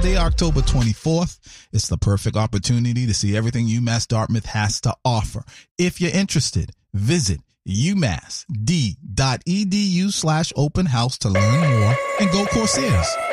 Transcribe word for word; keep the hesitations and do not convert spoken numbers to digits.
Day, October twenty-fourth. It's the perfect opportunity to see everything UMass Dartmouth has to offer. If you're interested, visit umassd.edu slash open house to learn more and go Corsairs.